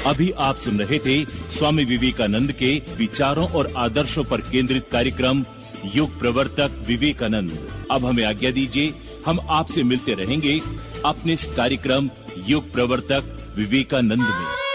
अभी आप सुन रहे थे स्वामी विवेकानंद के विचारों और आदर्शों पर केंद्रित कार्यक्रम युग प्रवर्तक विवेकानंद। अब हमें आज्ञा दीजिए, हम आपसे मिलते रहेंगे अपने इस कार्यक्रम युग प्रवर्तक विवेकानंद में।